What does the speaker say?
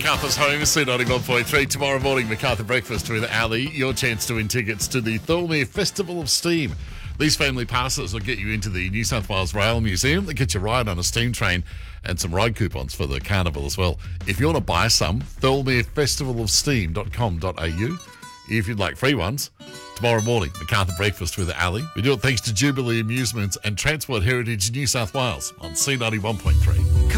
MacArthur's home, C91.3. Tomorrow morning, MacArthur Breakfast with Ali. Your chance to win tickets to the Thirlmere Festival of Steam. These family passes will get you into the New South Wales Rail Museum. They get you a ride on a steam train and some ride coupons for the carnival as well. If you want to buy some, thirlmerefestivalofsteam.com.au. If you'd like free ones, tomorrow morning, MacArthur Breakfast with Ali. We do it thanks to Jubilee Amusements and Transport Heritage New South Wales on C91.3.